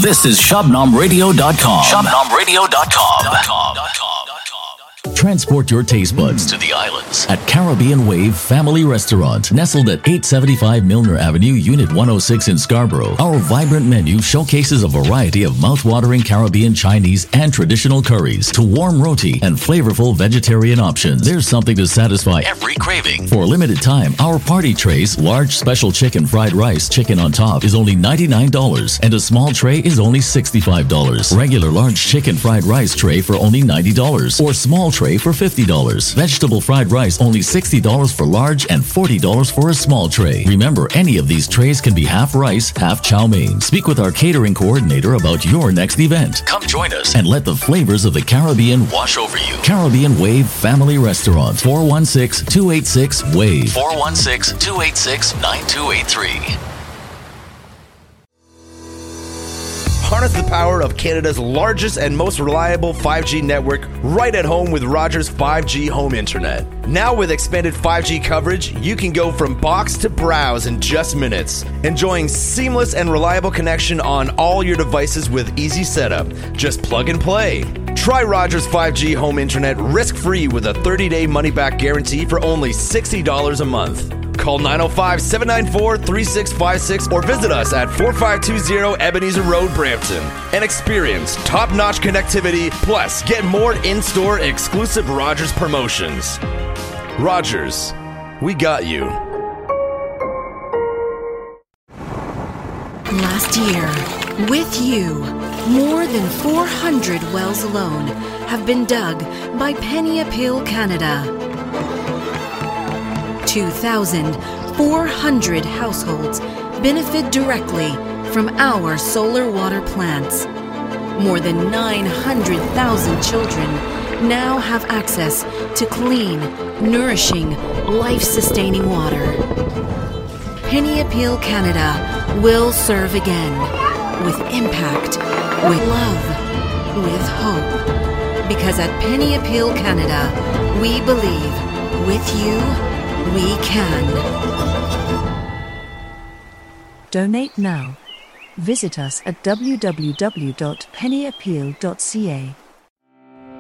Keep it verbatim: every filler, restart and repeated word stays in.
This is Shabnam Radio dot com. Shabnam Radio dot com. Transport your taste buds to the islands at Caribbean Wave Family Restaurant, nestled at eight seventy-five Milner Avenue, Unit one oh six in Scarborough. Our vibrant menu showcases a variety of mouth-watering Caribbean, Chinese, and traditional curries to warm roti and flavorful vegetarian options. There's something to satisfy every craving. For a limited time, our party trays, large special chicken fried rice, chicken on top, is only ninety-nine dollars, and a small tray is only sixty-five dollars. Regular large chicken fried rice tray for only ninety dollars, or small tray for fifty dollars. Vegetable fried rice only sixty dollars for large and forty dollars for a small tray. Remember, any of these trays can be half rice, half chow mein. Speak with our catering coordinator about your next event. Come join us and let the flavors of the Caribbean wash over you. Caribbean Wave Family Restaurant, four one six, two eight six, W A V E. four one six, two eight six, nine two eight three. Harness the power of Canada's largest and most reliable five G network right at home with Rogers five G Home Internet. Now with expanded five G coverage, you can go from box to browse in just minutes, enjoying seamless and reliable connection on all your devices with easy setup. Just plug and play. Try Rogers five G Home Internet risk-free with a thirty-day money-back guarantee for only sixty dollars a month. Call nine oh five, seven nine four, three six five six or visit us at four five two zero Ebenezer Road, Brampton, and experience top-notch connectivity, plus get more in-store exclusive Rogers promotions. Rogers, we got you. Last year, with you, more than four hundred wells alone have been dug by Penny Appeal Canada. two thousand four hundred households benefit directly from our solar water plants. More than nine hundred thousand children now have access to clean, nourishing, life-sustaining water. Penny Appeal Canada will serve again with impact, with love, with hope. Because at Penny Appeal Canada, we believe with you, we can. Donate now. Visit us at w w w dot penny appeal dot c a.